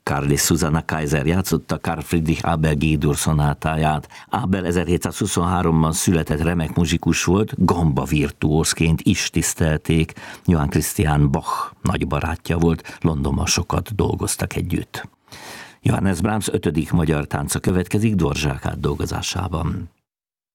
Carl és Susanna Kaiser játszotta Carl Friedrich Abel G-dur szonátáját. Abel 1723-ban született remek muzsikus volt, gamba virtuózként is tisztelték. Johann Christian Bach nagy barátja volt, Londonban sokat dolgoztak együtt. Johannes Brahms 5. magyar tánca következik Dvořák átdolgozásában.